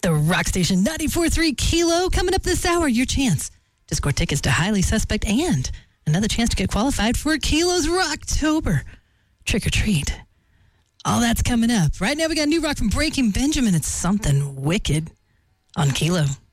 The Rock Station 94.3 Kilo. Coming up this hour, your chance to score tickets to Highly Suspect and another chance to get qualified for Kilo's Rocktober. Trick or treat. All that's coming up. Right now, we got new rock from Breaking Benjamin. It's Something Wicked on Kilo.